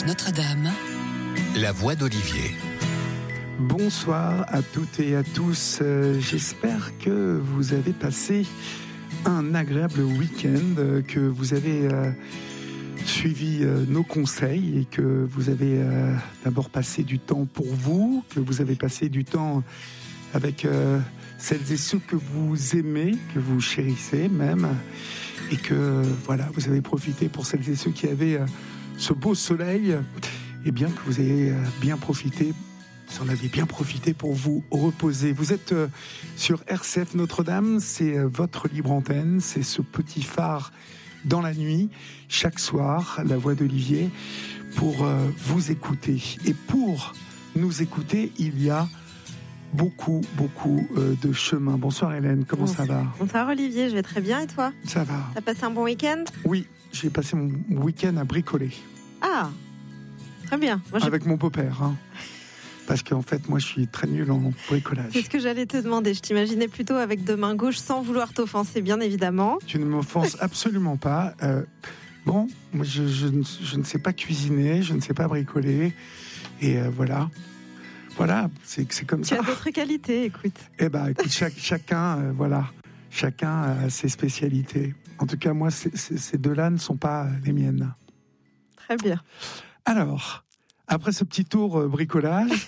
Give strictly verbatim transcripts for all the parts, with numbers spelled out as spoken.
F Notre-Dame, la voix d'Olivier. Bonsoir à toutes et à tous. Euh, j'espère que vous avez passé un agréable week-end, euh, que vous avez euh, suivi euh, nos conseils et que vous avez euh, d'abord passé du temps pour vous, que vous avez passé du temps avec euh, celles et ceux que vous aimez, que vous chérissez même, et que euh, voilà, vous avez profité pour celles et ceux qui avaient euh, ce beau soleil, et bien que vous ayez euh, bien profité. Vous en avez bien profité pour vous reposer. Vous êtes euh, sur R C F Notre-Dame, c'est euh, votre libre antenne, c'est ce petit phare dans la nuit, chaque soir, la voix d'Olivier, pour euh, vous écouter. Et pour nous écouter, il y a beaucoup, beaucoup euh, de chemin. Bonsoir Hélène, comment Bonsoir. ça va? Bonsoir Olivier, je vais très bien et toi? Ça va. T'as passé un bon week-end? Oui, j'ai passé mon week-end à bricoler. Ah, très bien. Moi, je... Avec mon beau-père, hein. Parce qu'en fait, moi, je suis très nul en bricolage. C'est ce que j'allais te demander. Je t'imaginais plutôt avec deux mains gauches, sans vouloir t'offenser, bien évidemment. Tu ne m'offenses absolument pas. Euh, bon, moi, je, je, je ne sais pas cuisiner, je ne sais pas bricoler. Et euh, voilà. Voilà, c'est, c'est comme tu ça. Tu as d'autres qualités, écoute. Eh bien, écoute, chaque, chacun, euh, voilà. Chacun a ses spécialités. En tout cas, moi, c'est, c'est, ces deux-là ne sont pas les miennes. Très bien. Alors, après ce petit tour euh, bricolage,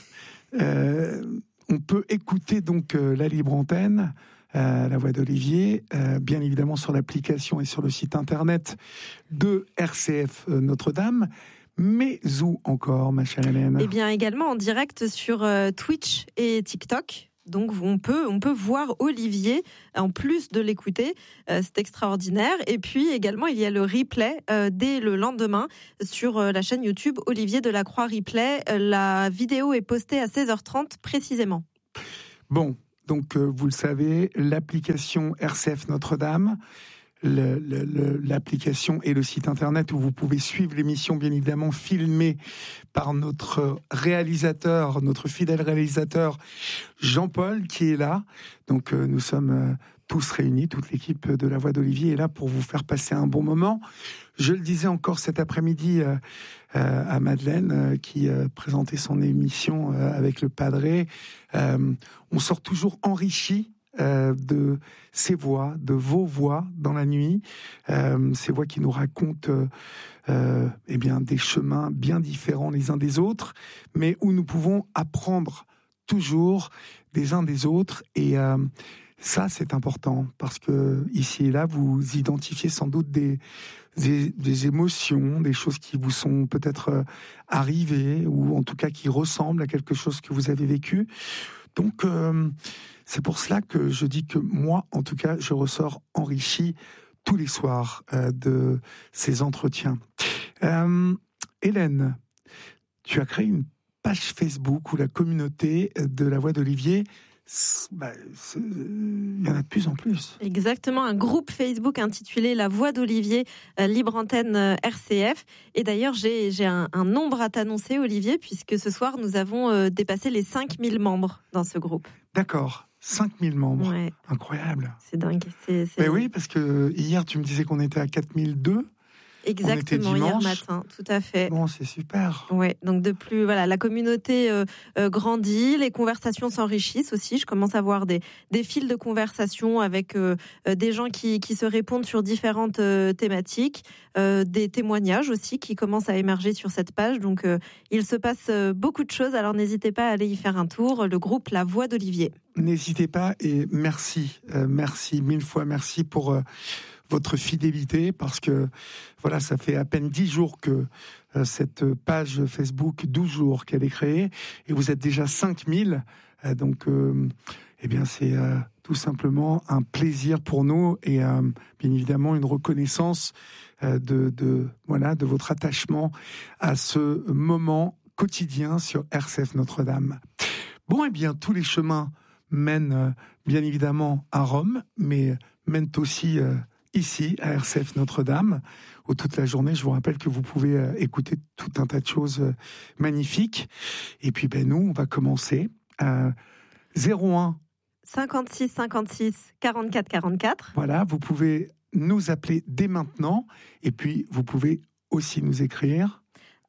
euh, on peut écouter donc euh, la libre antenne, euh, la voix d'Olivier, euh, bien évidemment sur l'application et sur le site internet de R C F euh, Notre-Dame. Mais où encore, ma chère Hélène? Eh bien, également en direct sur euh, Twitch et TikTok. Donc on peut, on peut voir Olivier en plus de l'écouter, euh, c'est extraordinaire. Et puis également il y a le replay euh, dès le lendemain sur euh, la chaîne YouTube Olivier Delacroix Replay. Euh, la vidéo est postée à seize heures trente précisément. Bon, donc euh, vous le savez, l'application R C F Notre-Dame, le, le, le, l'application et le site internet où vous pouvez suivre l'émission, bien évidemment filmée par notre réalisateur, notre fidèle réalisateur Jean-Paul qui est là. Donc euh, nous sommes euh, tous réunis, toute l'équipe de La Voix d'Olivier est là pour vous faire passer un bon moment. Je le disais encore cet après-midi euh, euh, à Madeleine euh, qui euh, présentait son émission euh, avec le Padré. Euh, on sort toujours enrichi Euh, de ces voix, de vos voix dans la nuit, euh, ces voix qui nous racontent euh, euh, eh bien des chemins bien différents les uns des autres, mais où nous pouvons apprendre toujours des uns des autres. Et euh, ça, c'est important parce que ici et là, vous identifiez sans doute des des, des émotions, des choses qui vous sont peut-être euh, arrivées ou en tout cas qui ressemblent à quelque chose que vous avez vécu. Donc euh, c'est pour cela que je dis que moi, en tout cas, je ressors enrichi tous les soirs euh, de ces entretiens. Euh, Hélène, tu as créé une page Facebook où la communauté de La Voix d'Olivier, bah, il y en a de plus en plus. Exactement, un groupe Facebook intitulé La Voix d'Olivier, euh, libre antenne euh, R C F. Et d'ailleurs, j'ai, j'ai un, un nombre à t'annoncer, Olivier, puisque ce soir, nous avons euh, dépassé les cinq mille membres dans ce groupe. D'accord. cinq mille membres. Ouais. Incroyable. C'est dingue. C'est, c'est... Mais oui, parce que hier, tu me disais qu'on était à quatre mille deux. Exactement, hier matin, tout à fait. Bon, c'est super. Ouais, donc de plus, voilà, la communauté euh, euh, grandit, les conversations s'enrichissent aussi. Je commence à voir des des fils de conversation avec euh, des gens qui qui se répondent sur différentes euh, thématiques, euh, des témoignages aussi qui commencent à émerger sur cette page. Donc euh, il se passe beaucoup de choses. Alors n'hésitez pas à aller y faire un tour. Le groupe La Voix d'Olivier. N'hésitez pas et merci, euh, merci mille fois merci pour euh, votre fidélité, parce que voilà, ça fait à peine dix jours que euh, cette page Facebook, douze jours qu'elle est créée, et vous êtes déjà cinq mille, euh, donc euh, eh bien c'est euh, tout simplement un plaisir pour nous et euh, bien évidemment une reconnaissance euh, de, de voilà de votre attachement à ce moment quotidien sur R C F Notre-Dame. Bon, eh bien tous les chemins mènent euh, bien évidemment à Rome, mais mènent aussi euh, ici, à R C F Notre-Dame, où toute la journée, je vous rappelle que vous pouvez euh, écouter tout un tas de choses euh, magnifiques. Et puis, ben, nous, on va commencer. Euh, zéro un cinquante-six cinquante-six quarante-quatre quarante-quatre. Voilà, vous pouvez nous appeler dès maintenant. Et puis, vous pouvez aussi nous écrire.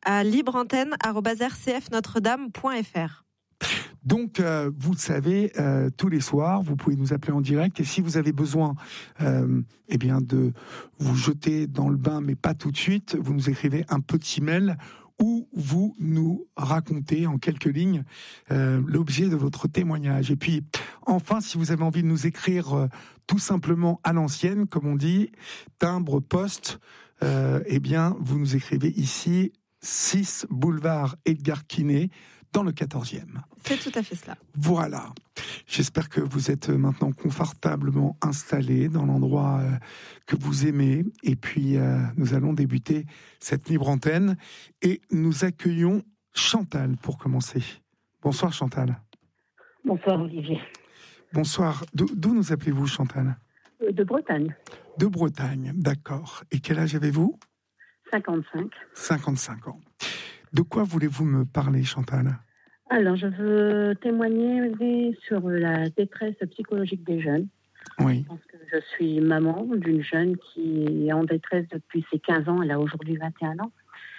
à libreantenne arobase r c f notre dame point f r. Donc, euh, vous le savez, euh, tous les soirs, vous pouvez nous appeler en direct. Et si vous avez besoin euh, eh bien, de vous jeter dans le bain, mais pas tout de suite, vous nous écrivez un petit mail où vous nous racontez en quelques lignes euh, l'objet de votre témoignage. Et puis, enfin, si vous avez envie de nous écrire euh, tout simplement à l'ancienne, comme on dit, timbre, poste, euh, eh bien, vous nous écrivez ici, six boulevard Edgar Quinet, dans le quatorzième. C'est tout à fait cela. Voilà. J'espère que vous êtes maintenant confortablement installés dans l'endroit euh, que vous aimez. Et puis, euh, nous allons débuter cette libre antenne. Et nous accueillons Chantal pour commencer. Bonsoir Chantal. Bonsoir Olivier. Bonsoir. D'où, d'où nous appelez-vous Chantal ? De Bretagne. De Bretagne, d'accord. Et quel âge avez-vous ? cinquante-cinq. cinquante-cinq ans. De quoi voulez-vous me parler Chantal ? Alors, je veux témoigner sur la détresse psychologique des jeunes. Oui. Parce que je suis maman d'une jeune qui est en détresse depuis ses quinze ans. Elle a aujourd'hui vingt et un ans.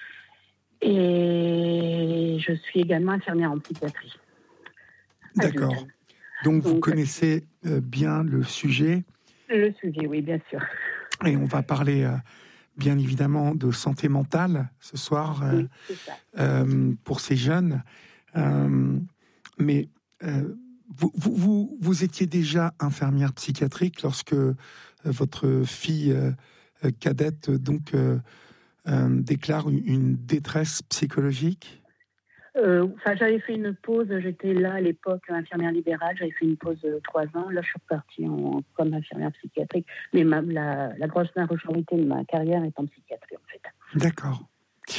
Et je suis également infirmière en psychiatrie. D'accord. Adulte. Donc, vous Donc, connaissez euh, bien le sujet. Le sujet, oui, bien sûr. Et on va parler, euh, bien évidemment, de santé mentale ce soir euh, Oui, c'est ça. euh, pour ces jeunes. Euh, mais euh, vous, vous, vous, vous étiez déjà infirmière psychiatrique lorsque euh, votre fille euh, cadette donc euh, euh, déclare une, une détresse psychologique. Euh, enfin, j'avais fait une pause, j'étais là à l'époque infirmière libérale, j'avais fait une pause de trois ans. Là, je suis repartie en, comme infirmière psychiatrique, mais ma, la, la grosse majorité de ma carrière est en psychiatrie, en fait. D'accord.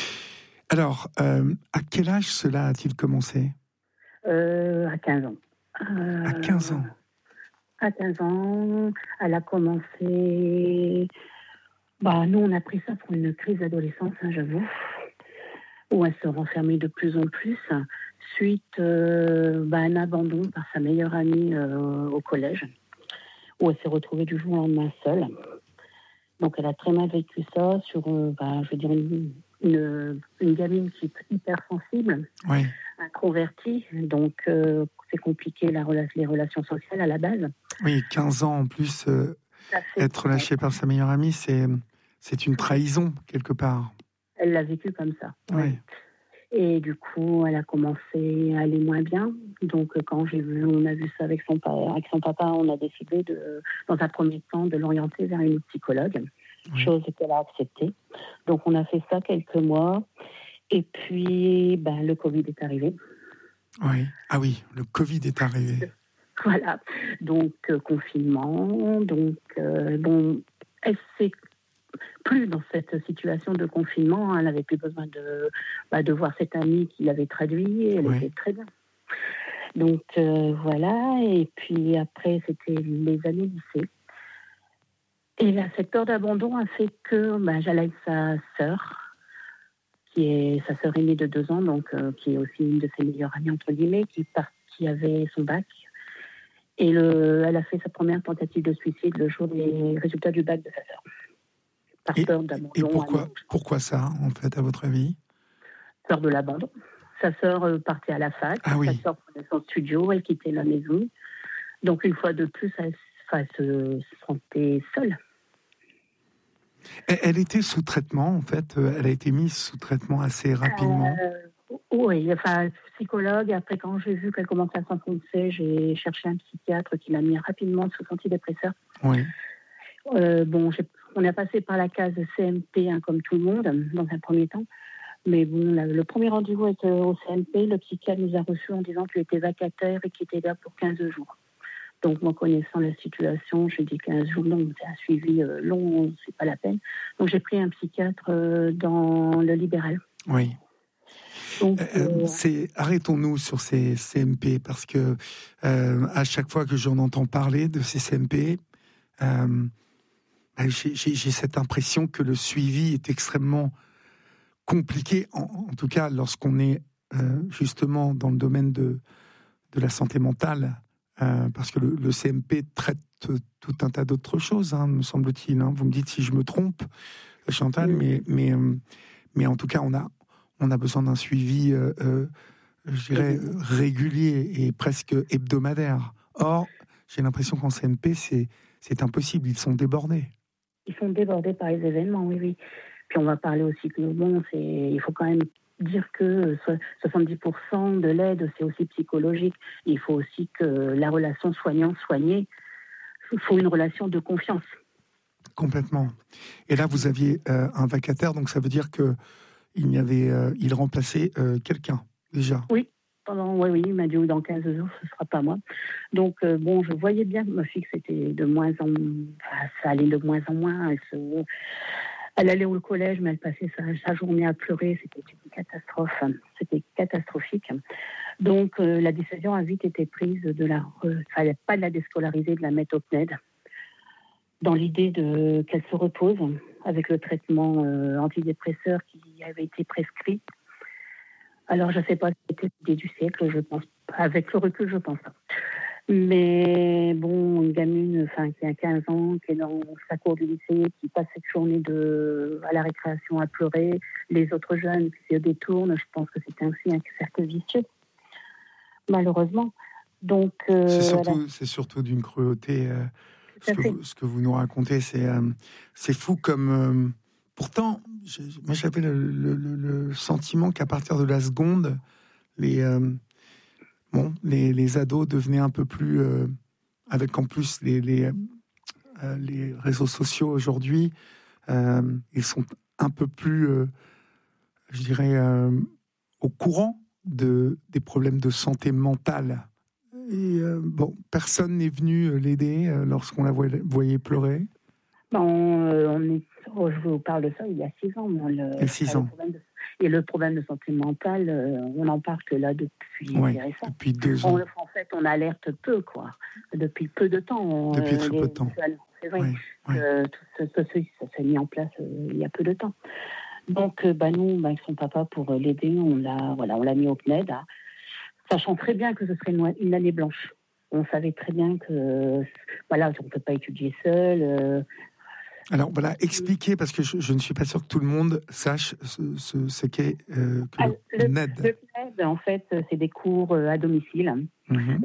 Alors, euh, à quel âge cela a-t-il commencé ? euh, À quinze ans. Euh, À quinze ans. À quinze ans, elle a commencé... Bah, nous, on a pris ça pour une crise d'adolescence, hein, j'avoue, où elle se renfermait de plus en plus, suite euh, bah, à un abandon par sa meilleure amie euh, au collège, où elle s'est retrouvée du jour au lendemain seule. Donc, elle a très mal vécu ça sur, euh, bah, je veux dire, une, une, une gamine qui est hyper sensible, Oui. introvertie, donc euh, c'est compliqué la rela- les relations sociales à la base. Oui, quinze ans en plus, euh, Ça fait- être lâché par sa meilleure amie, c'est, c'est une trahison, quelque part. Elle l'a vécu comme ça. Oui. Et du coup, elle a commencé à aller moins bien. Donc, quand j'ai vu, on a vu ça avec son, pa- avec son papa, on a décidé, de, dans un premier temps, de l'orienter vers une psychologue, Oui. chose qu'elle a acceptée. Donc, on a fait ça quelques mois. Et puis, ben, le Covid est arrivé. Oui. Ah oui, le Covid est arrivé. Voilà. Donc, euh, confinement. Donc, euh, bon, elle s'est plus dans cette situation de confinement. Elle n'avait plus besoin de, bah, de voir cette amie qui l'avait traduit. Elle Oui. était très bien. Donc, euh, voilà. Et puis après, c'était les années lycée. Et là, cette peur d'abandon a fait que bah, j'allais avec sa sœur, qui est sa sœur aînée de deux ans, donc, euh, qui est aussi une de ses meilleures amies, entre guillemets, qui, part, qui avait son bac. Et le, elle a fait sa première tentative de suicide le jour des résultats du bac de sa sœur. Par Et, peur d'abandon. et pourquoi, alors, pourquoi ça, en fait, à votre avis ? Peur de l'abandon. Sa sœur euh, partait à la fac, Ah oui. sa sœur prenait son studio, elle quittait la maison. Donc une fois de plus, elle, enfin, elle se sentait seule. Elle, elle était sous traitement, en fait. Elle a été mise sous traitement assez rapidement. Euh, oui, enfin, psychologue. Après, quand j'ai vu qu'elle commençait à s'enfoncer, j'ai cherché un psychiatre qui l'a mis rapidement sous antidépresseur. Oui. Euh, bon, j'ai, on a passé par la case C M P, hein, comme tout le monde, dans un premier temps. Mais bon, la, le premier rendez-vous avec, euh, au C M P, le psychiatre nous a reçus en disant qu'il était vacataire et qu'il était là pour quinze jours. Donc, moi, connaissant la situation, j'ai dit quinze jours, non, c'est un suivi euh, long, c'est pas la peine. Donc, j'ai pris un psychiatre euh, dans le libéral. Oui. Donc, Euh, euh, c'est, arrêtons-nous sur ces C M P, parce que euh, à chaque fois que j'en entends parler de ces C M P, euh, j'ai, j'ai, j'ai cette impression que le suivi est extrêmement compliqué, en, en tout cas lorsqu'on est euh, justement dans le domaine de, de la santé mentale, euh, parce que le, le C M P traite tout un tas d'autres choses, hein, me semble-t-il. Hein. Vous me dites si je me trompe, Chantal, oui. mais, mais, euh, mais en tout cas, on a, on a besoin d'un suivi, euh, euh, je dirais, régulier et presque hebdomadaire. Or, j'ai l'impression qu'en C M P, c'est, c'est impossible, ils sont débordés. Ils sont débordés par les événements, oui, oui. Puis on va parler aussi que, bon, c'est, il faut quand même dire que soixante-dix pour cent de l'aide, c'est aussi psychologique. Il faut aussi que la relation soignant-soigné, il faut une relation de confiance. Complètement. Et là, vous aviez euh, un vacataire, donc ça veut dire que il y avait, euh, il remplaçait euh, quelqu'un déjà. Oui. Pendant, oui, oui, il m'a dit dans quinze jours, ce ne sera pas moi. Donc, euh, bon, je voyais bien que ma fille, c'était de moins en enfin, ça allait de moins en moins. Elle, se, elle allait au collège, mais elle passait sa, sa journée à pleurer. C'était une catastrophe. C'était catastrophique. Donc, euh, la décision a vite été prise de la, euh, fallait pas de la déscolariser, de la mettre au P N E D, dans l'idée de, qu'elle se repose avec le traitement euh, antidépresseur qui avait été prescrit. Alors, je ne sais pas si c'était l'idée du siècle, je pense pas. Avec le recul, je pense pas. Mais bon, une gamine enfin, qui a quinze ans, qui est dans sa cour du lycée, qui passe cette journée de, à la récréation à pleurer, les autres jeunes qui se détournent, je pense que c'était aussi un cercle vicieux, malheureusement. Donc, euh, c'est, surtout, voilà. c'est surtout d'une cruauté. Euh, ce, que vous, ce que vous nous racontez, c'est, euh, c'est fou comme... Euh, pourtant, j'ai, moi j'avais le, le, le, le sentiment qu'à partir de la seconde, les, euh, bon, les, les ados devenaient un peu plus... Euh, avec en plus les, les, euh, les réseaux sociaux aujourd'hui, euh, ils sont un peu plus, euh, je dirais, euh, au courant de, des problèmes de santé mentale. Et euh, bon, personne n'est venu l'aider euh, lorsqu'on la voyait, voyait pleurer. On, euh, on est, oh, je vous parle de ça il y a six ans. Moi, le, il y a six ans. Le de, et le problème de santé mentale, euh, on n'en parle que là depuis ouais, récent. Depuis deux ans. On, en fait, on alerte peu, quoi. Depuis peu de temps. Depuis euh, très les, peu de temps. C'est vrai ouais, que ouais. tout ce, ce, ça s'est mis en place euh, il y a peu de temps. Donc, euh, bah, nous, bah, avec son papa, pour l'aider, on l'a, voilà, on l'a mis au P N E D, hein, sachant très bien que ce serait une, une année blanche. On savait très bien que, voilà, on ne peut pas étudier seul. Euh, Alors voilà, expliquez, parce que je, je ne suis pas sûr que tout le monde sache ce, ce, ce qu'est euh, que ah, le, le P N E D. Le P N E D, en fait, c'est des cours à domicile mm-hmm.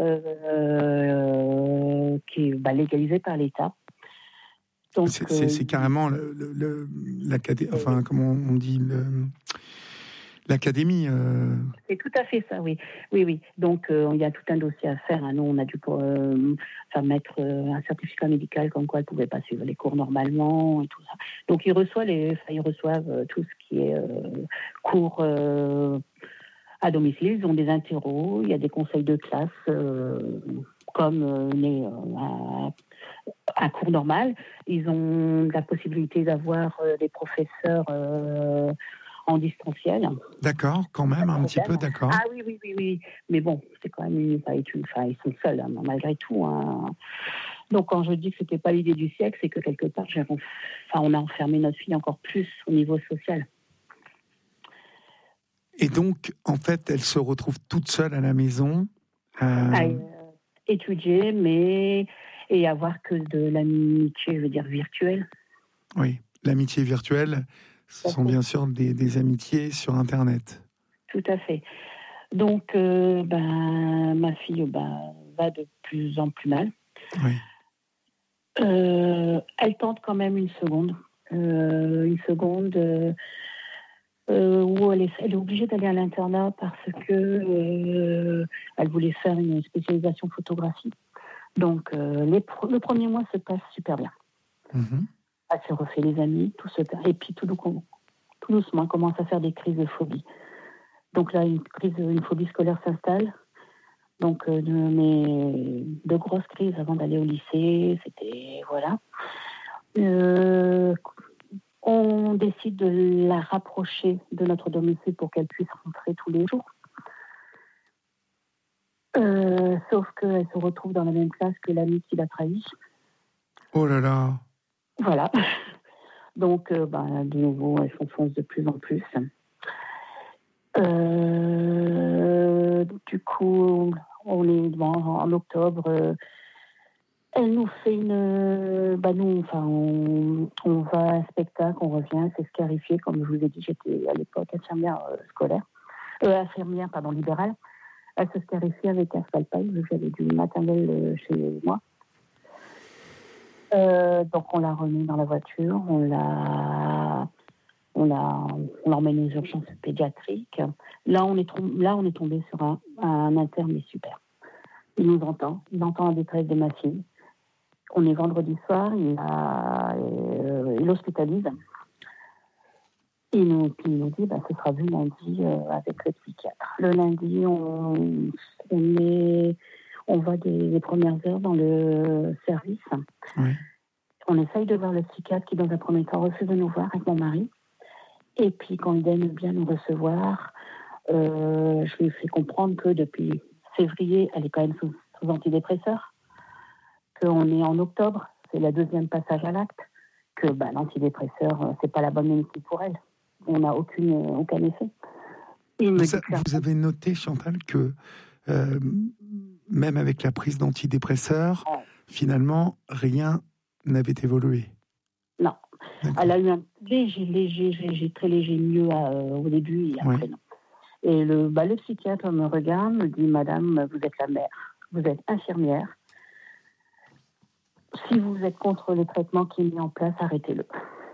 euh, qui est bah, légalisé par l'État. Donc, c'est, c'est, c'est carrément le, le, le, l'académie, enfin, comment on dit, le, l'académie. Euh... C'est tout à fait ça, oui. Oui, oui. Donc, euh, il y a tout un dossier à faire. Hein. Nous, on a dû euh, faire mettre euh, un certificat médical comme quoi elle ne pouvait pas suivre les cours normalement et tout ça. Donc, ils reçoivent, les, ils reçoivent euh, tout ce qui est euh, cours euh, à domicile. Ils ont des interros, il y a des conseils de classe euh, comme euh, les, euh, un cours normal. Ils ont la possibilité d'avoir euh, des professeurs euh, en distanciel. D'accord, quand même, un petit peu, d'accord. Ah oui, oui, oui, oui. Mais bon, c'est quand même une, enfin, ils sont seuls, hein, malgré tout. Hein. Donc, quand je dis que c'était pas l'idée du siècle, c'est que quelque part, j'ai, enfin, on a enfermé notre fille encore plus au niveau social. Et donc, en fait, elle se retrouve toute seule à la maison. Euh... À euh, étudier, mais et avoir que de l'amitié, je veux dire, virtuelle. Oui, l'amitié virtuelle, ce sont bien sûr des, des amitiés sur Internet. Tout à fait. Donc, euh, ben, ma fille ben, va de plus en plus mal. Oui. Euh, elle tente quand même une seconde. Euh, une seconde euh, euh, où elle est, elle est obligée d'aller à l'internat parce que euh, elle voulait faire une spécialisation photographie. Donc, euh, les, le premier mois se passe super bien. Mm-hmm. Elle se refait les amis, tout se passe. Et puis, tout doucement, tout doucement, elle commence à faire des crises de phobie. Donc là, une crise, une phobie scolaire s'installe. Donc, euh, de, mais de grosses crises avant d'aller au lycée, c'était, voilà. Euh, on décide de la rapprocher de notre domicile pour qu'elle puisse rentrer tous les jours. Euh, sauf qu'elle se retrouve dans la même classe que l'ami qui l'a trahi. Oh là là. Voilà. Donc, euh, ben, de nouveau, elle s'enfonce de plus en plus. Euh, du coup, on est bon, en octobre. Euh, Elle nous fait une... Bah nous, enfin, on, on va à un spectacle, on revient, c'est scarifié. Comme je vous ai dit, j'étais à l'époque infirmière euh, scolaire, euh, infirmière, pardon, libérale. Elle se scarifiait avec un scalpel, vu que j'avais du maternel euh, chez moi. Euh, donc on l'a remis dans la voiture, on l'a... On, l'a, on l'emmène aux urgences pédiatriques. Là, on est, là, on est tombé sur un, un interne, mais super. Il nous entend, il entend la détresse de ma fille. On est vendredi soir, il, a, euh, il hospitalise. Il nous, il nous dit, bah, ce sera vu lundi euh, avec le psychiatre. Le lundi, on, on, est, on va des, des premières heures dans le service. Oui. On essaye de voir le psychiatre qui, dans un premier temps, refuse de nous voir avec mon mari. Et puis, quand il aime bien nous recevoir, euh, je lui fais comprendre que depuis février, elle est quand même sous, sous antidépresseur, qu'on est en octobre, c'est le deuxième passage à l'acte, que bah, l'antidépresseur, c'est pas la bonne médecine pour elle. On n'a aucune, aucun effet. Vous, a, vous avez noté, Chantal, que euh, même avec la prise d'antidépresseurs, oh. finalement, rien n'avait évolué. Non. D'accord. Elle a eu un léger, léger, léger, très léger mieux euh, au début et après oui. non. Et le, bah, le psychiatre me regarde, me dit, Madame, vous êtes la mère, vous êtes infirmière. Si vous êtes contre le traitement qui est mis en place, arrêtez-le.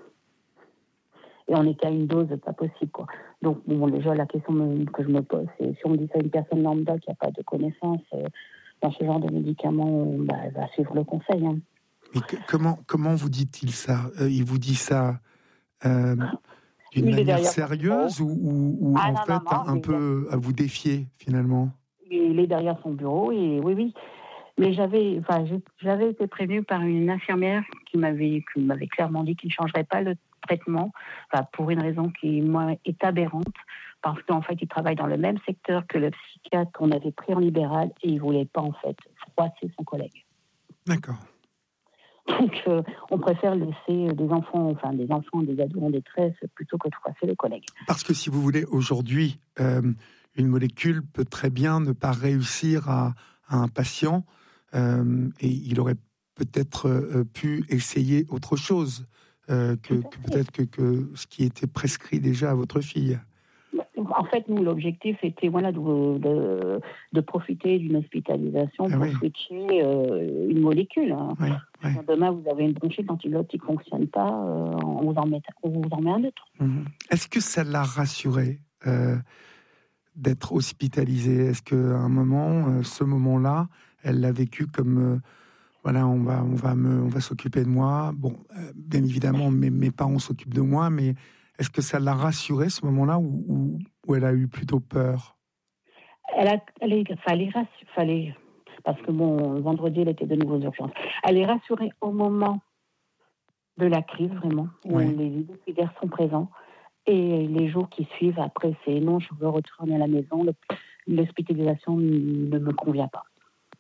Et on était à une dose pas possible, quoi. Donc, bon, déjà, la question me, que je me pose, c'est si on me dit ça à une personne lambda qui n'a pas de connaissance euh, dans ce genre de médicaments, bah, elle va suivre le conseil. Hein. Mais que, comment, comment vous dit-il ça euh, Il vous dit ça euh, d'une il manière sérieuse ou, ou, ou ah, en non, fait non, non, un peu est... à vous défier, finalement? Il est derrière son bureau, et oui, oui. Mais j'avais, enfin, j'avais été prévenue par une infirmière qui m'avait, qui m'avait clairement dit qu'il ne changerait pas le traitement, enfin, pour une raison qui, moi, est aberrante, parce qu'en fait, il travaille dans le même secteur que le psychiatre qu'on avait pris en libéral, et il ne voulait pas, en fait, froisser son collègue. D'accord. Donc, euh, on préfère laisser des enfants, enfin, des enfants, des ados en détresse, plutôt que de froisser les collègues. Parce que, si vous voulez, aujourd'hui, euh, une molécule peut très bien ne pas réussir à, à un patient, euh, et il aurait peut-être euh, pu essayer autre chose euh, que, que peut-être que, que ce qui était prescrit déjà à votre fille. En fait, nous, l'objectif était voilà, de, de, de profiter d'une hospitalisation ah pour oui. switcher euh, une molécule. Hein. Oui, oui. Demain, vous avez une bronchite, l'autre qui ne fonctionne pas, euh, on, vous en met, on vous en met un autre. Mmh. Est-ce que ça l'a rassurée euh, d'être hospitalisée? Est-ce qu'à un moment, euh, ce moment-là, elle l'a vécu comme... Euh, voilà, on va, on va, me, on va s'occuper de moi. Bon, euh, bien évidemment, mes, mes parents s'occupent de moi, mais est-ce que ça l'a rassurée, ce moment-là, ou, ou, ou elle a eu plutôt peur? Elle a, elle est, fallait, fallait, parce que bon, vendredi, elle était de nouveau aux urgences. Elle est rassurée au moment de la crise, vraiment, où oui. les décideurs sont présents. Et les jours qui suivent, après, c'est non, je veux retourner à la maison, l'hospitalisation ne me convient pas.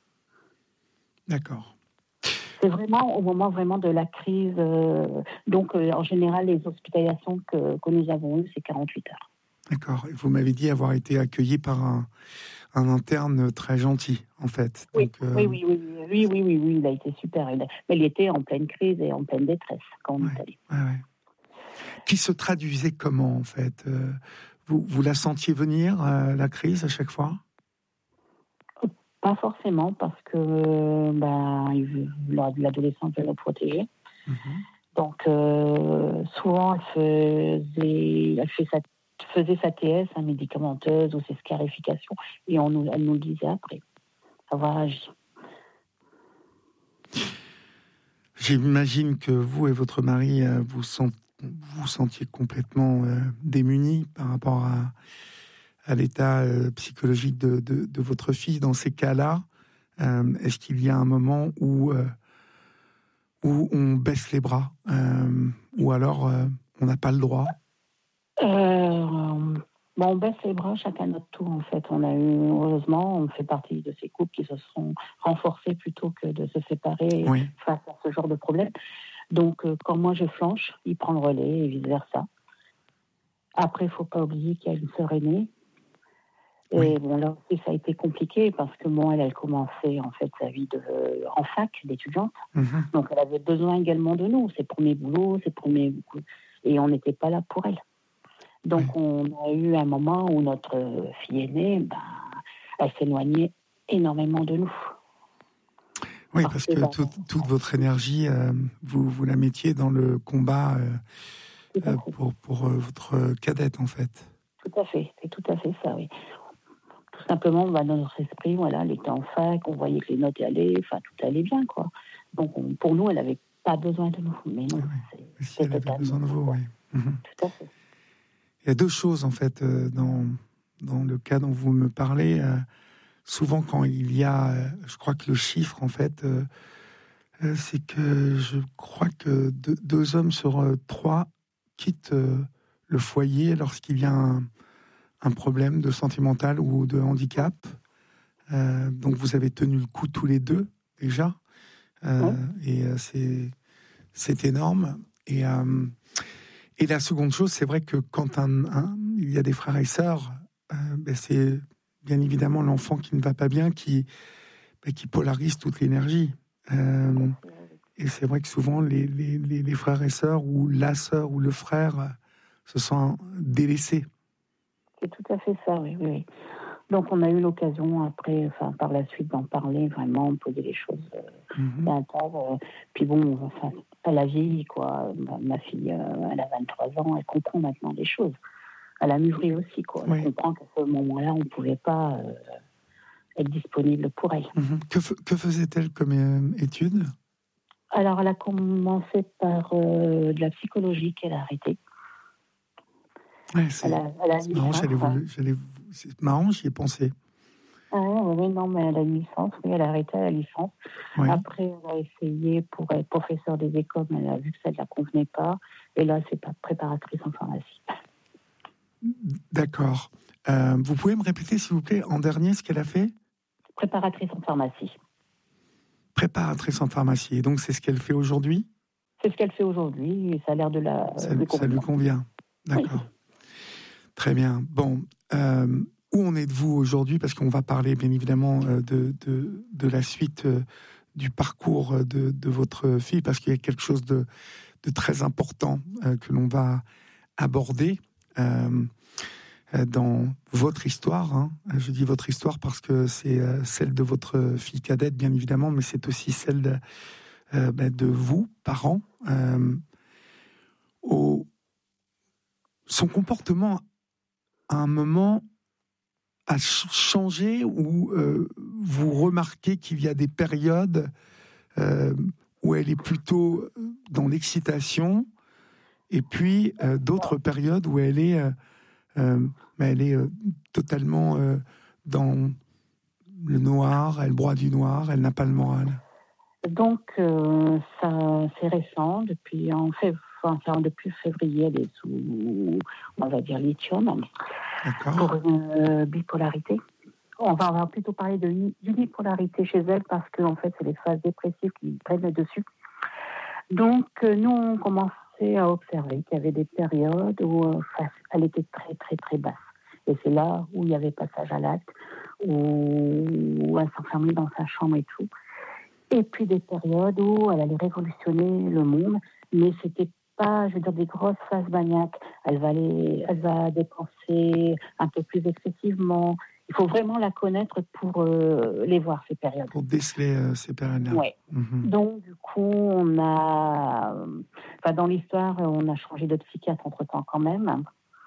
D'accord. C'est vraiment au moment vraiment de la crise. Euh, donc, euh, en général, les hospitalisations que, que nous avons eues, c'est quarante-huit heures. D'accord. Vous m'avez dit avoir été accueilli par un, un interne très gentil, en fait. Oui, donc, euh... oui, oui, oui, oui, oui, oui, oui, il a été super. Mais il était en pleine crise et en pleine détresse quand on ouais, est allé. Ouais, ouais. Qui se traduisait comment, en fait? euh, vous, vous la sentiez venir, euh, la crise, à chaque fois? Pas forcément, parce que ben, l'adolescent veut nous protéger. Mmh. Donc, euh, souvent, elle faisait, elle fait sa, faisait sa T S, hein, médicamenteuse, ou ses scarifications, et on nous, elle nous le disait après, avoir agi. J'imagine que vous et votre mari, euh, vous sent, vous sentiez complètement euh, démunis par rapport à... à l'état euh, psychologique de, de, de votre fille. Dans ces cas-là, euh, est-ce qu'il y a un moment où, euh, où on baisse les bras euh, ou alors euh, on n'a pas le droit? euh, bon, On baisse les bras chacun notre tour, en fait. On a eu, heureusement, on fait partie de ces couples qui se sont renforcés plutôt que de se séparer oui. face à ce genre de problème. Donc, euh, quand moi je flanche, il prend le relais et vice-versa. Après, il ne faut pas oublier qu'il y a une sœur aînée. Et Oui. bon, là aussi, ça a été compliqué parce que bon, elle, elle commençait en fait sa vie de, en fac d'étudiante. Mhm. Donc, elle avait besoin également de nous, ses premiers boulots, ses premiers... Et on n'était pas là pour elle. Donc, Oui. on a eu un moment où notre fille aînée, ben, elle s'éloignait énormément de nous. Oui, Parce parce que, que ben, toute, toute votre énergie, euh, vous, vous la mettiez dans le combat euh, tout à euh, fait. pour, pour euh, votre cadette, en fait. Tout à fait, c'est tout à fait ça, oui. Tout simplement, bah, dans notre esprit, voilà, elle était en fac, on voyait que les notes allaient, enfin, tout allait bien, quoi. Donc, on, pour nous, elle n'avait pas besoin de nous. Mais non, Oui. c'est, Mais si c'est elle avait totalement besoin de ça, vous, quoi. oui. Mhm. Tout à fait. Il y a deux choses, en fait, euh, dans, dans le cas dont vous me parlez. Euh, souvent, quand il y a, euh, je crois que le chiffre, en fait, euh, euh, c'est que je crois que deux, deux hommes sur euh, trois quittent euh, le foyer lorsqu'il y a un, un problème de sentimental ou de handicap. Euh, donc, vous avez tenu le coup tous les deux, déjà. Euh, Oui. et euh, c'est, c'est énorme. Et... Euh, Et la seconde chose, c'est vrai que quand un, un, il y a des frères et sœurs, euh, ben c'est bien évidemment l'enfant qui ne va pas bien qui, ben qui polarise toute l'énergie. Euh, et c'est vrai que souvent, les, les, les, les frères et sœurs, ou la sœur ou le frère, se sentent délaissés. C'est tout à fait ça, oui, oui, oui. Donc, on a eu l'occasion, après, enfin, par la suite, d'en parler, vraiment, poser les choses euh, Mm-hmm. d'un tas. Euh, puis bon, enfin, elle a vieilli, quoi. Ma, ma fille, euh, elle a vingt-trois ans, elle comprend maintenant les choses. Elle a mûri aussi, quoi. Elle Oui. comprend qu'à ce moment-là, on ne pouvait pas euh, être disponible pour elle. Mm-hmm. Que, f- que faisait-elle comme euh, étude ? Alors, elle a commencé par euh, de la psychologie qu'elle a arrêtée. Ouais, c'est, Elle a, elle a c'est une marrant, licence. j'allais vous, j'allais vous- c'est marrant, j'y ai pensé. Ah oui, oui, non, mais elle a une licence, oui, elle a arrêté la licence. Oui. Après, elle a essayé pour être professeure des écoles, mais elle a vu que ça ne la convenait pas. Et là, c'est pas préparatrice en pharmacie. D'accord. Euh, vous pouvez me répéter, s'il vous plaît, en dernier, ce qu'elle a fait ? Préparatrice en pharmacie. Préparatrice en pharmacie. Et donc, c'est ce qu'elle fait aujourd'hui ? C'est ce qu'elle fait aujourd'hui et ça a l'air de la. Ça, lui ça lui convient. D'accord. Oui. Très bien. Bon, euh, où en êtes-vous aujourd'hui ? Parce qu'on va parler, bien évidemment, euh, de, de, de la suite euh, du parcours de, de votre fille, parce qu'il y a quelque chose de, de très important euh, que l'on va aborder euh, dans votre histoire. Hein. Je dis votre histoire parce que c'est euh, celle de votre fille cadette, bien évidemment, mais c'est aussi celle de, euh, ben, de vous, parents. Euh, au, son comportement, à un moment, a changé, ou euh, vous remarquez qu'il y a des périodes euh, où elle est plutôt dans l'excitation, et puis euh, d'autres périodes où elle est, euh, euh, elle est euh, totalement euh, dans le noir, elle broie du noir, elle n'a pas le moral. Donc, euh, ça, c'est récent, depuis, en fait, enfin, depuis février, elle est sous, on va dire, lithium, D'accord. pour une euh, bipolarité. On va, on va plutôt parler de unipolarité chez elle, parce que, en fait, c'est les phases dépressives qui prennent le dessus. Donc, euh, nous, on commençait à observer qu'il y avait des périodes où euh, elle était très, très, très basse. Et c'est là où il y avait passage à l'acte, où, où elle s'enfermait dans sa chambre et tout. Et puis des périodes où elle allait révolutionner le monde, mais c'était pas, je veux dire, des grosses phases maniaques. Elle va aller, elle va dépenser un peu plus excessivement. Il faut vraiment la connaître pour euh, les voir, ces périodes. Pour déceler euh, ces périodes-là. Ouais. Mm-hmm. Donc, du coup, on a... Enfin, dans l'histoire, on a changé de psychiatre entre-temps quand même.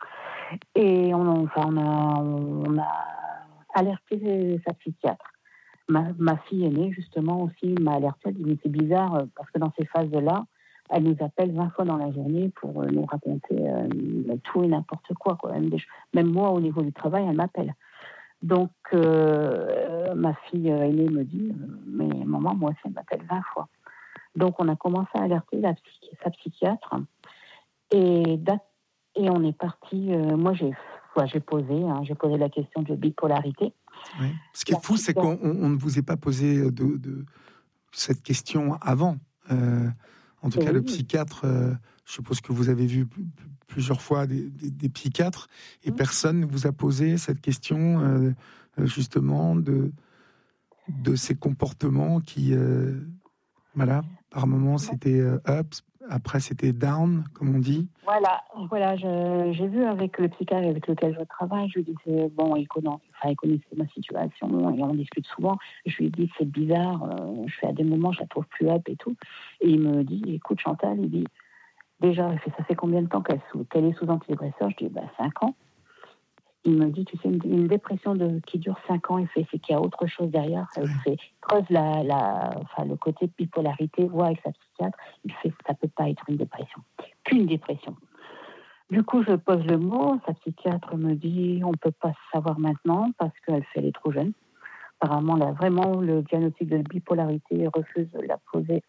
Et on, enfin, on, a, on a alerté sa psychiatre. Ma, ma fille aînée, justement, aussi m'a alerté. Elle dit, c'est bizarre, parce que dans ces phases-là, elle nous appelle vingt fois dans la journée pour nous raconter euh, tout et n'importe quoi. quoi. Même, des, même moi, au niveau du travail, elle m'appelle. Donc, euh, ma fille aînée me dit, mais maman, moi aussi, elle m'appelle vingt fois. Donc, on a commencé à alerter la psychi- sa psychiatre. Et, et on est parti, euh, moi, j'ai, ouais, j'ai posé, hein, j'ai posé la question de bipolarité. Oui. Ce qui est fou, c'est qu'on on ne vous ait pas posé de, de cette question avant. Euh, En tout oui. cas, le psychiatre, euh, je suppose que vous avez vu p- p- plusieurs fois des, des, des psychiatres, et Oui. personne ne vous a posé cette question, euh, justement, de, de ces comportements qui, euh, voilà, par moments c'était euh, up, après c'était down, comme on dit. Voilà, voilà, je- j'ai vu avec le psychiatre avec lequel je travaille, je lui disais, bon, il connaissait, enfin, il connaissait ma situation et on discute souvent. Je lui ai dit, c'est bizarre, euh, je fais à des moments, je la trouve plus up et tout. Et il me dit, écoute Chantal, il dit, déjà, il fait, ça fait combien de temps qu'elle, sous, qu'elle est sous antidépresseur? Je dis, bah, cinq ans. Il me dit, tu sais, une, une dépression de, qui dure cinq ans, il fait, c'est qu'il y a autre chose derrière. Il fait, creuse la, la, enfin, le côté bipolarité, voit avec sa psychiatre, il fait, ça peut pas être une dépression, qu'une dépression. Du coup, je pose le mot, sa psychiatre me dit, on peut pas savoir maintenant parce qu'elle fait, elle est trop jeune. Apparemment, là, vraiment, le diagnostic de bipolarité refuse de la poser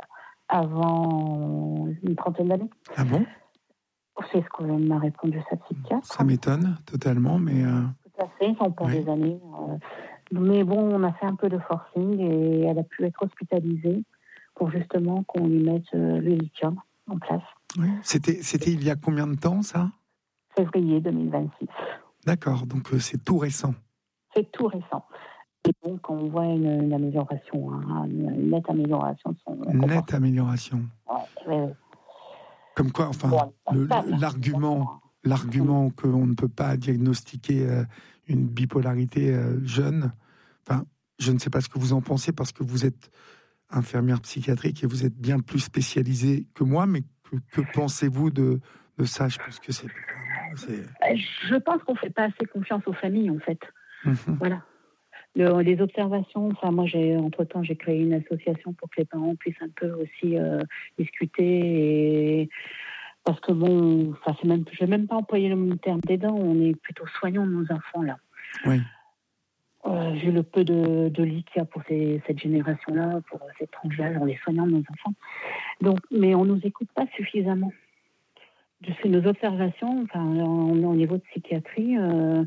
avant une trentaine d'années. Ah bon? C'est ce que m'a répondu sa psychiatre. Ça m'étonne totalement, mais... Euh... Tout à fait, on prend Oui. des années. Euh, mais bon, on a fait un peu de forcing et elle a pu être hospitalisée pour justement qu'on lui mette euh, le lithium en place. Oui. C'était, c'était il y a combien de temps, ça? Février deux mille vingt-six. D'accord, donc euh, c'est tout récent. C'est tout récent. Et donc, on voit une, une amélioration, hein, une nette amélioration de son comportement. Nette amélioration. Ouais, ouais, ouais. Comme quoi, enfin, Bon, le, ça, le, l'argument, l'argument qu'on ne peut pas diagnostiquer euh, une bipolarité euh, jeune, enfin, je ne sais pas ce que vous en pensez parce que vous êtes infirmière psychiatrique et vous êtes bien plus spécialisée que moi, mais que, que pensez-vous de, de ça? Je pense que c'est... c'est... Je pense qu'on ne fait pas assez confiance aux familles, en fait. Mm-hmm. Voilà. Le, les observations, enfin moi j'ai entre-temps j'ai créé une association pour que les parents puissent un peu aussi euh, discuter et parce que bon, enfin c'est même, je vais même pas employer le terme d'aidant, on est plutôt soignants de nos enfants là. Oui. Euh, vu le peu de, de lits qu'il y a pour ces, cette génération-là, pour cette tranche-là, on est soignants de nos enfants. Donc, mais on nous écoute pas suffisamment. Je fais nos observations, enfin au niveau de psychiatrie. Euh,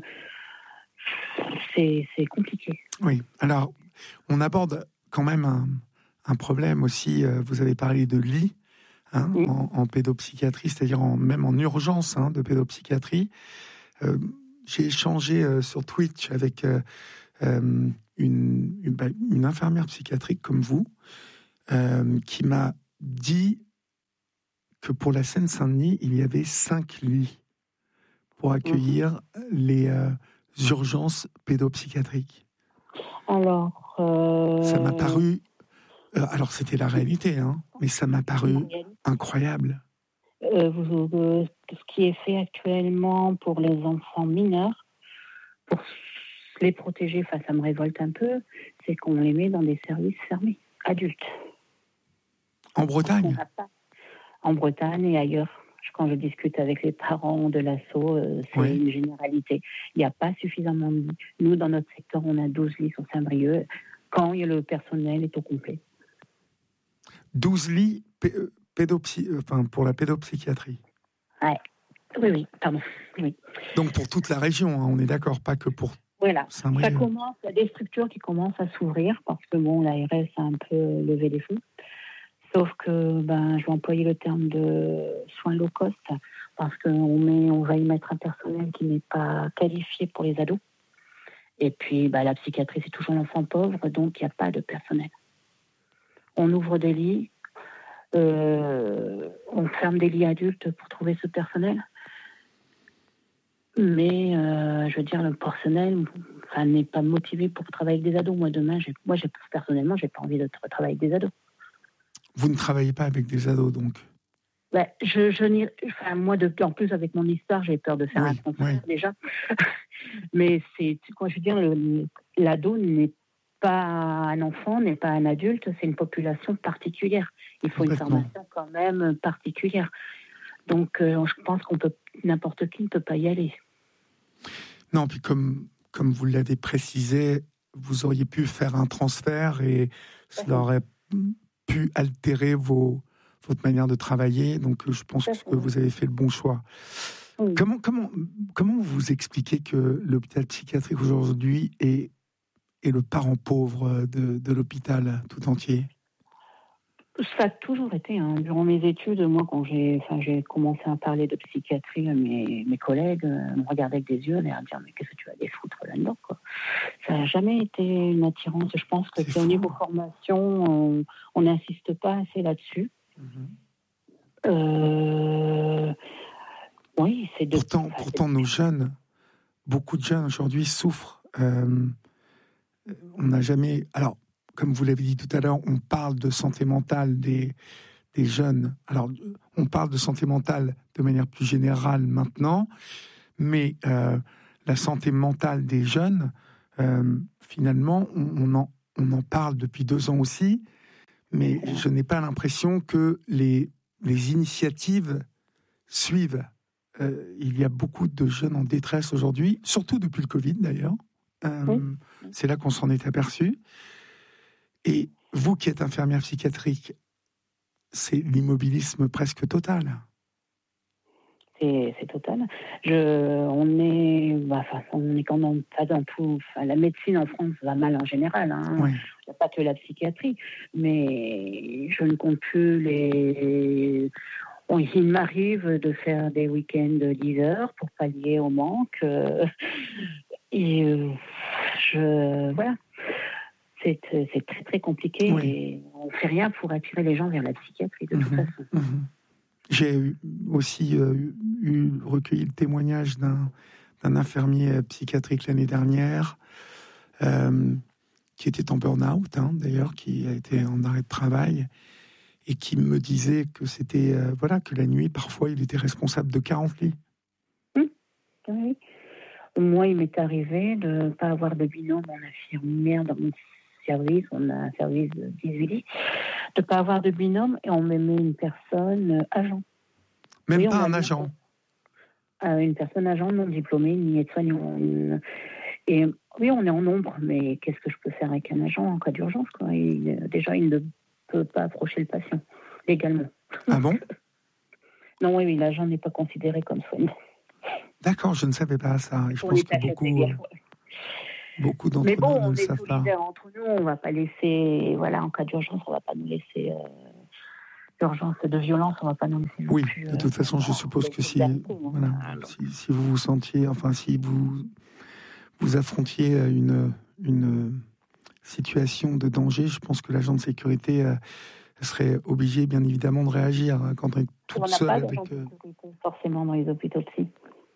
C'est, c'est compliqué. Oui, alors on aborde quand même un, un problème aussi. Euh, vous avez parlé de lits hein, Oui. en, en pédopsychiatrie, c'est-à-dire en, même en urgence hein, de pédopsychiatrie. Euh, j'ai échangé euh, sur Twitch avec euh, euh, une, une, bah, une infirmière psychiatrique comme vous euh, qui m'a dit que pour la Seine-Saint-Denis, il y avait cinq lits pour accueillir mmh. les euh, urgences pédopsychiatriques. Alors, euh... ça m'a paru. Euh, alors, c'était la réalité, hein, mais ça m'a paru incroyable. Euh, vous, euh, ce qui est fait actuellement pour les enfants mineurs, pour les protéger, enfin, ça me révolte un peu, c'est qu'on les met dans des services fermés, adultes. En Bretagne ? Pas... En Bretagne et ailleurs. Quand je discute avec les parents de l'assaut, euh, c'est oui. une généralité. Il n'y a pas suffisamment de lits. Nous, dans notre secteur, on a douze lits sur Saint-Brieuc, quand le personnel est au complet. douze lits p- pédopsy- enfin, pour la pédopsychiatrie. Ouais. Oui, oui, pardon. Oui. Donc pour toute la région, hein, on est d'accord, pas que pour voilà. Saint-Brieuc. Ça commence, il y a des structures qui commencent à s'ouvrir parce que bon, l'A R S a un peu levé les fonds. Sauf que ben, je vais employer le terme de soins low cost parce qu'on met, on va y mettre un personnel qui n'est pas qualifié pour les ados. Et puis ben, la psychiatrie, c'est toujours l'enfant pauvre, donc il n'y a pas de personnel. On ouvre des lits, euh, on ferme des lits adultes pour trouver ce personnel. Mais euh, je veux dire, le personnel enfin, n'est pas motivé pour travailler avec des ados. Moi, demain, j'ai, moi j'ai, personnellement, je n'ai pas envie de travailler avec des ados. Vous ne travaillez pas avec des ados, donc ben, je, je n'y, enfin, moi, de, en plus, avec mon histoire, j'ai peur de faire oui, un transfert, oui. déjà. Mais c'est, quoi, je veux dire, le, l'ado n'est pas un enfant, n'est pas un adulte, c'est une population particulière. Il faut une formation quand même particulière. Donc, euh, je pense qu'on peut, n'importe qui ne peut pas y aller. Non, puis comme, comme vous l'avez précisé, vous auriez pu faire un transfert et cela aurait pu altérer vos, votre manière de travailler. Donc, je pense que vous avez fait le bon choix. Oui. Comment, comment, comment vous expliquez que l'hôpital psychiatrique aujourd'hui est, est le parent pauvre de, de l'hôpital tout entier ? Ça a toujours été. Hein. Durant mes études, moi, quand j'ai, enfin, j'ai commencé à parler de psychiatrie, mes, mes collègues euh, me regardaient avec des yeux, et à me dire mais qu'est-ce que tu vas aller foutre là-dedans, quoi. Ça n'a jamais été une attirance. Je pense que c'est, c'est au niveau formation, on n'insiste pas assez là-dessus. Mm-hmm. Euh, oui, c'est de... Pourtant, enfin, pourtant c'est... nos jeunes, beaucoup de jeunes aujourd'hui souffrent. Euh, on n'a jamais... Alors, comme vous l'avez dit tout à l'heure, on parle de santé mentale des, des jeunes. Alors, on parle de santé mentale de manière plus générale maintenant, mais euh, la santé mentale des jeunes, euh, finalement, on, on, en, on en parle depuis deux ans aussi, mais je n'ai pas l'impression que les, les initiatives suivent. Euh, il y a beaucoup de jeunes en détresse aujourd'hui, surtout depuis le Covid d'ailleurs. Euh, oui. C'est là qu'on s'en est aperçu. Et vous qui êtes infirmière psychiatrique, c'est l'immobilisme presque total. C'est, c'est total. Je, on est, bah, on est quand même pas dans tout. Enfin, la médecine en France va mal en général. Hein. Oui. Il n'y a pas que la psychiatrie, mais je ne compte plus les. Bon, il m'arrive de faire des week-ends de dix heures pour pallier au manque. Et euh, je, voilà. C'est, c'est très, très compliqué oui. Et on ne fait rien pour attirer les gens vers la psychiatrie, de mmh, toute façon. Mmh. J'ai aussi euh, eu recueilli le témoignage d'un, d'un infirmier psychiatrique l'année dernière euh, qui était en burn-out, hein, d'ailleurs, qui a été en arrêt de travail et qui me disait que c'était, euh, voilà, que la nuit, parfois, il était responsable de quarante lits. Mmh. Oui. Moi, il m'est arrivé de ne pas avoir de binôme en infirmière dans mon service, on a un service de dix-huit lits, de ne pas avoir de binôme et on me met une personne euh, agent. Même oui, pas un agent euh, Une personne agent non diplômée, ni aide-soignant. Une... Et oui, on est en nombre, mais qu'est-ce que je peux faire avec un agent en cas d'urgence, quoi. Il, déjà, il ne peut pas approcher le patient, légalement. Ah bon? Non, oui, oui, l'agent n'est pas considéré comme soignant. D'accord, je ne savais pas ça. Je Pour pense que beaucoup... Euh... Beaucoup d'entre Mais bon, nous ne on le est savent pas. solidaires entre nous, on ne va pas laisser, voilà, en cas d'urgence, on ne va pas nous laisser, euh, d'urgence de violence, on ne va pas nous laisser. Oui, plus, de toute euh, façon, je suppose que si, voilà, si, si vous vous sentiez, enfin, si vous, vous affrontiez une, une situation de danger, je pense que l'agent de sécurité euh, serait obligé, bien évidemment, de réagir quand on est toute seule avec... On n'a pas d'agent de sécurité, forcément, dans les hôpitaux psy.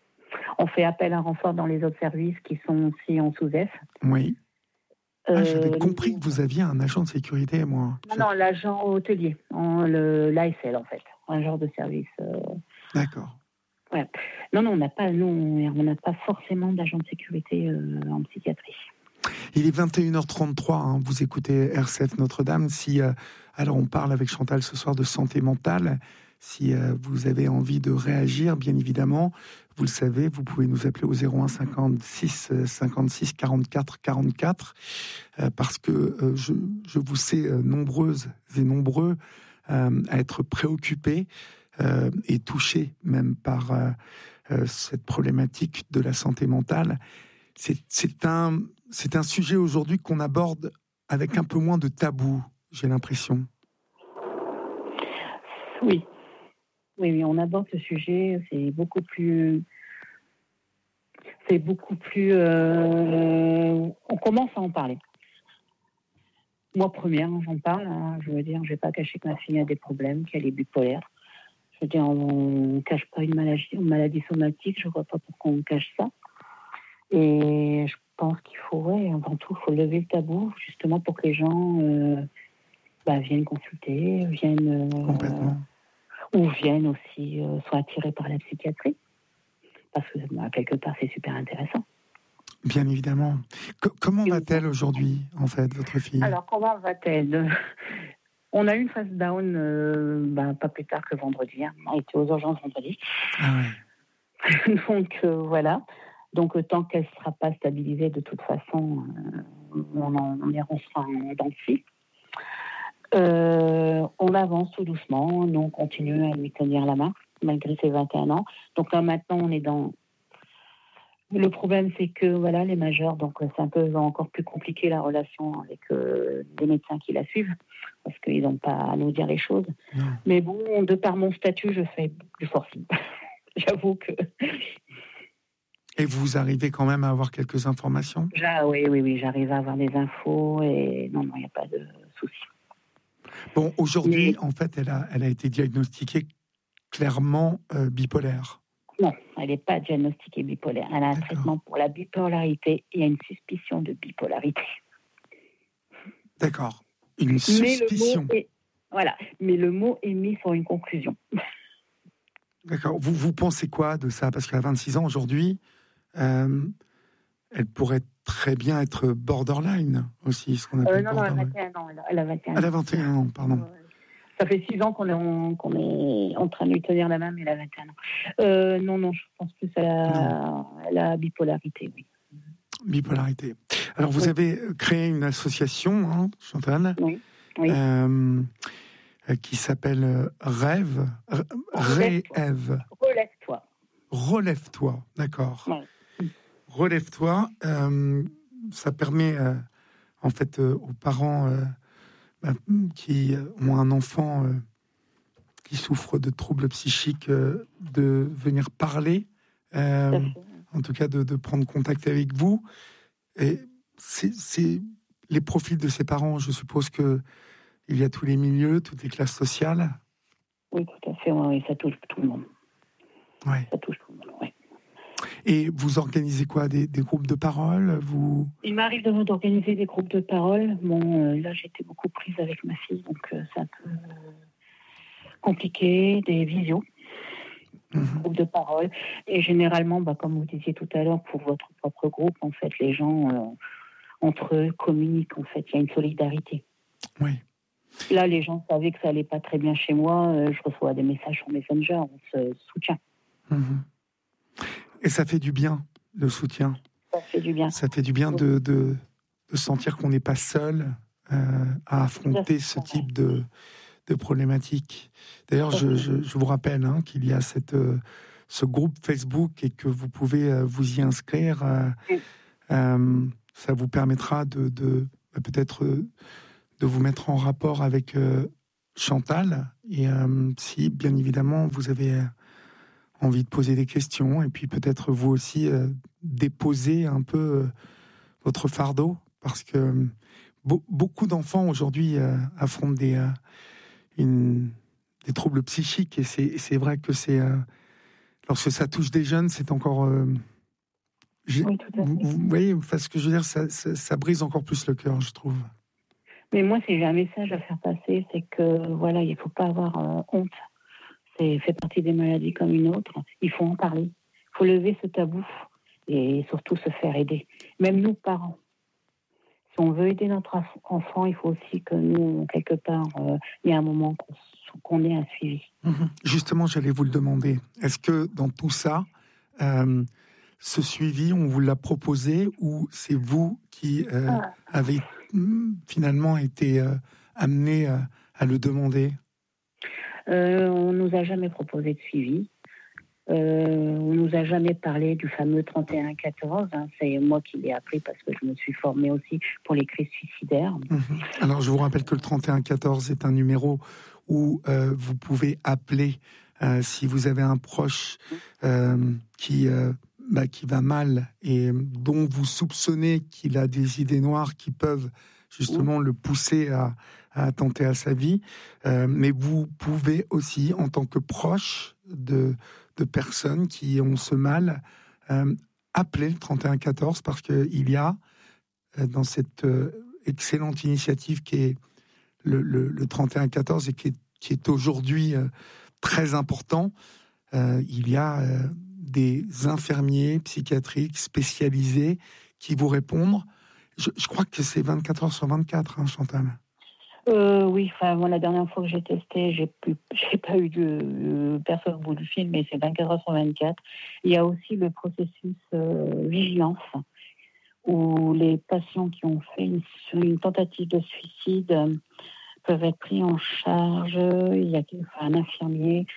On fait appel à un renfort dans les autres services qui sont aussi en sous-F. Oui. Ah, euh, j'avais compris que vous aviez un agent de sécurité, moi. Non, non, l'agent hôtelier, en, le, l'A S L, en fait. Un genre de service. Euh... D'accord. Ouais. Non, non, on n'a pas, nous, on n'a pas forcément d'agent de sécurité euh, en psychiatrie. Il est vingt et une heures trente-trois, hein, vous écoutez R C F Notre-Dame. Si, euh, alors, on parle avec Chantal ce soir de santé mentale. Si euh, vous avez envie de réagir, bien évidemment, vous le savez, vous pouvez nous appeler au zéro un cinquante-six cinquante-six quarante-quatre quarante-quatre euh, parce que euh, je, je vous sais euh, nombreuses et nombreux euh, à être préoccupés euh, et touchés même par euh, euh, cette problématique de la santé mentale. C'est, c'est, un, c'est un sujet aujourd'hui qu'on aborde avec un peu moins de tabou, j'ai l'impression. Oui. Oui, oui, on aborde ce sujet, c'est beaucoup plus... C'est beaucoup plus... Euh, on commence à en parler. Moi, première, j'en parle. Hein, je veux dire, je ne vais pas cacher que ma fille a des problèmes, qu'elle est bipolaire. Je veux dire, on ne cache pas une maladie, une maladie somatique, je ne vois pas pourquoi on cache ça. Et je pense qu'il faut, ouais, avant tout, il faut lever le tabou, justement pour que les gens euh, bah, viennent consulter, viennent... Euh, Complètement. Ou viennent aussi, euh, soient attirés par la psychiatrie. Parce que, bah, quelque part, c'est super intéressant. Bien évidemment. C- comment Et va-t-elle aujourd'hui, en fait, votre fille ? Alors, comment va-t-elle ? On a eu une phase down, euh, bah, pas plus tard que vendredi. Hein. On était aux urgences vendredi. Ah ouais. Donc, euh, voilà. Donc, euh, tant qu'elle ne sera pas stabilisée, de toute façon, euh, on, en, on, on sera en dents de scie. Euh, on avance tout doucement, nous on continue à lui tenir la main, malgré ses vingt et un ans. Donc là maintenant on est dans Le problème, c'est que voilà, les majeurs, donc c'est un peu encore plus compliqué la relation avec euh, des médecins qui la suivent, parce qu'ils n'ont pas à nous dire les choses. Non. Mais bon, de par mon statut, je fais du forcing. J'avoue que. Et vous arrivez quand même à avoir quelques informations ? Ja, oui, oui, oui, j'arrive à avoir des infos et non, non, il n'y a pas de souci. Bon, aujourd'hui, Mais... en fait, elle a, elle a été diagnostiquée clairement euh, bipolaire. Non, elle n'est pas diagnostiquée bipolaire. Elle a un D'accord. traitement pour la bipolarité et il y a une suspicion de bipolarité. D'accord. Une suspicion. Mais le mot est, voilà, mais le mot est mis sur une conclusion. D'accord. Vous, vous pensez quoi de ça ? Parce qu'à vingt-six ans aujourd'hui, euh, elle pourrait très bien être borderline aussi, ce qu'on appelle Euh, non, non, elle a borderline. vingt et un ans. Elle a vingt et un Elle a ans. vingt et un ans, pardon. Ça fait six ans qu'on est, en, qu'on est en train de lui tenir la main, mais elle a vingt et un ans. Euh, non, non, je pense plus à la, à la bipolarité, oui. Bipolarité. Alors, vous Oui. avez créé une association, hein, Chantal, Oui, oui. euh, qui s'appelle Rêve. Relève-toi. Rêve. Relève-toi. Relève-toi, d'accord. Ouais. Relève-toi. Euh, ça permet, euh, en fait, euh, aux parents euh, bah, qui ont un enfant euh, qui souffre de troubles psychiques euh, de venir parler, euh, en tout cas de, de prendre contact avec vous. Et c'est, c'est les profils de ces parents, je suppose que il y a tous les milieux, toutes les classes sociales. Oui, tout à fait, oui, oui, ça touche tout le monde. Ouais. Ça touche tout le monde, oui. Et vous organisez quoi, des, des groupes de parole vous... Il m'arrive de- d'organiser des groupes de parole. Bon, euh, là, j'étais beaucoup prise avec ma fille, donc euh, c'est un peu euh, compliqué, des visios, Mmh. groupes de parole. Et généralement, bah, comme vous disiez tout à l'heure, pour votre propre groupe, en fait, les gens, euh, entre eux, communiquent, en fait. Il y a une solidarité. Oui. Là, les gens savaient que ça allait pas très bien chez moi. Euh, je reçois des messages sur Messenger, on se soutient. Mmh. Et ça fait du bien, le soutien. Ça fait du bien. Ça fait du bien de, de, de sentir qu'on n'est pas seul euh, à affronter ce type de, de problématiques. D'ailleurs, je, je, je vous rappelle hein, qu'il y a cette, euh, ce groupe Facebook et que vous pouvez euh, vous y inscrire. Euh, euh, ça vous permettra de, de euh, peut-être euh, de vous mettre en rapport avec euh, Chantal. Et euh, si, bien évidemment, vous avez euh, envie de poser des questions et puis peut-être vous aussi euh, déposer un peu euh, votre fardeau, parce que euh, be- beaucoup d'enfants aujourd'hui euh, affrontent des, euh, une, des troubles psychiques et c'est, c'est vrai que c'est euh, lorsque ça touche des jeunes, c'est encore euh, j'ai, Oui, tout à fait. vous, vous voyez, enfin, ce que je veux dire, ça, ça, ça brise encore plus le cœur, je trouve. Mais moi, si j'ai un message à faire passer, c'est que voilà, il ne faut pas avoir euh, honte. C'est fait partie des maladies comme une autre. Il faut en parler. Il faut lever ce tabou et surtout se faire aider. Même nous, parents. Si on veut aider notre aff- enfant, il faut aussi que nous, quelque part, euh, il y ait un moment qu'on, qu'on ait un suivi. Mmh. Justement, j'allais vous le demander. Est-ce que dans tout ça, euh, ce suivi, on vous l'a proposé ou c'est vous qui euh, Ah. avez mm, finalement été euh, amené euh, à le demander ? Euh, on nous a jamais proposé de suivi. Euh, on nous a jamais parlé du fameux trente et un quatorze. Hein. C'est moi qui l'ai appris parce que je me suis formée aussi pour les crises suicidaires. Mmh. Alors, je vous rappelle que le trente et un quatorze est un numéro où euh, vous pouvez appeler euh, si vous avez un proche euh, qui, euh, bah, qui va mal et dont vous soupçonnez qu'il a des idées noires qui peuvent justement le pousser à, à attenter à sa vie. Euh, mais vous pouvez aussi, en tant que proche de, de personnes qui ont ce mal, euh, appeler le trente et un quatorze parce qu'il y a euh, dans cette euh, excellente initiative qui est le, le, le trente et un quatorze et qui est, qui est aujourd'hui euh, très important, euh, il y a euh, des infirmiers psychiatriques spécialisés qui vous répondent. Je, je crois que c'est vingt-quatre heures sur vingt-quatre, hein, Chantal. Euh, oui, enfin, moi, la dernière fois que j'ai testé, j'ai, pu, j'ai pas eu de euh, personne au bout du fil, mais c'est vingt-quatre heures sur vingt-quatre. Il y a aussi le processus euh, vigilance, où les patients qui ont fait une, une tentative de suicide euh, peuvent être pris en charge. Il y a enfin, un infirmier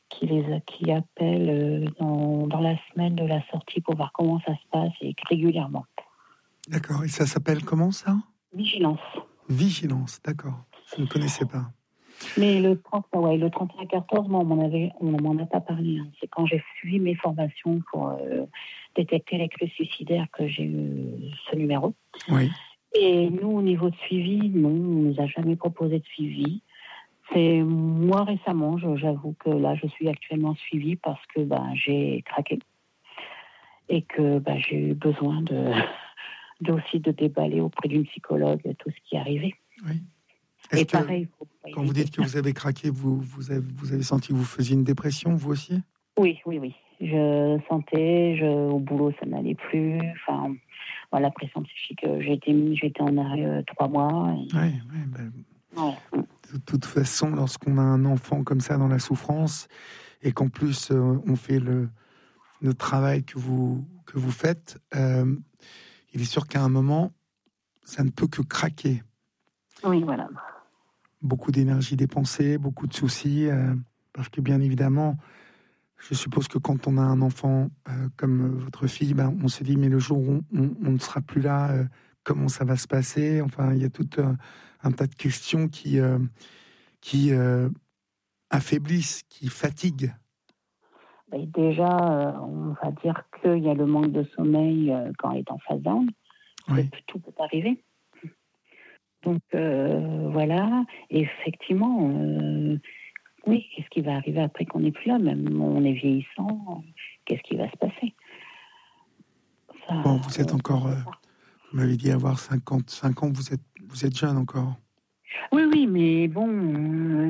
qui les qui appellent euh, dans, dans la semaine de la sortie pour voir comment ça se passe et régulièrement. D'accord. Et ça s'appelle comment ça ? Vigilance. Vigilance, d'accord. Je ne connaissais pas. Mais le trente, ouais, le trente et un quatorze, moi, on m'en avait, on m'en a pas parlé. Hein. C'est quand j'ai suivi mes formations pour euh, détecter les crises suicidaires que j'ai eu ce numéro. Oui. Et nous, au niveau de suivi, non, on nous a jamais proposé de suivi. C'est moi récemment, je, j'avoue que là, je suis actuellement suivie parce que ben, j'ai craqué et que ben, j'ai eu besoin de, de aussi de déballer auprès d'une psychologue tout ce qui est arrivé. Oui. Est-ce et que, pareil, faut pas quand vous dites que vous avez craqué, vous, vous, avez, vous avez senti que vous faisiez une dépression, vous aussi ? Oui, oui, oui. Je sentais, je, au boulot, ça n'allait plus. Enfin, voilà, la pression psychique, j'ai été, j'ai été en arrêt euh, trois mois. Et... Oui, oui. Ben, ouais. De toute façon, lorsqu'on a un enfant comme ça dans la souffrance, et qu'en plus euh, on fait le, le travail que vous, que vous faites, euh, il est sûr qu'à un moment, ça ne peut que craquer. Oui, voilà. Beaucoup d'énergie dépensée, beaucoup de soucis, euh, parce que bien évidemment, je suppose que quand on a un enfant euh, comme votre fille, ben, on se dit, mais le jour où on, on, on ne sera plus là, euh, comment ça va se passer ? Enfin, il y a tout un, un tas de questions qui, euh, qui euh, affaiblissent, qui fatiguent. Et déjà, euh, on va dire qu'il y a le manque de sommeil euh, quand elle est en phase down. Oui. Tout peut arriver. Donc, euh, voilà. Et effectivement, euh, oui, qu'est-ce qui va arriver après qu'on n'est plus là ? Même on est vieillissant, qu'est-ce qui va se passer ? Ça, Bon, vous êtes on, encore, euh, vous m'avez dit avoir cinquante-cinq ans, vous êtes, vous êtes jeune encore. Oui, oui, mais bon, euh,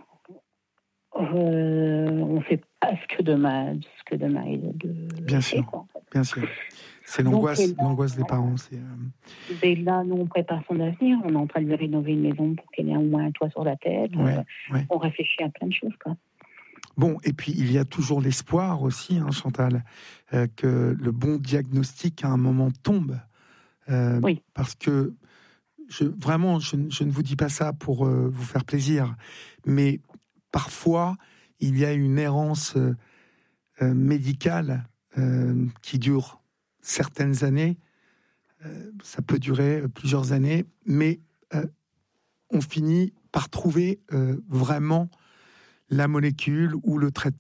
euh, on ne fait pas ce que demain, ce que demain est de. Bien sûr, quoi, en fait. bien sûr. C'est l'angoisse, là, l'angoisse des parents. C'est, euh... Et là, nous, on prépare son avenir. On est en train de lui rénover une maison pour qu'elle ait au moins un toit sur la tête. Ouais, euh, ouais. On réfléchit à plein de choses, quoi. Bon, et puis il y a toujours l'espoir aussi, hein, Chantal, euh, que le bon diagnostic à un moment tombe. Euh, oui. Parce que je, vraiment, je, je ne vous dis pas ça pour euh, vous faire plaisir, mais parfois il y a une errance euh, euh, médicale euh, qui dure certaines années. Euh, ça peut durer plusieurs années, mais euh, on finit par trouver euh, vraiment la molécule ou le traitement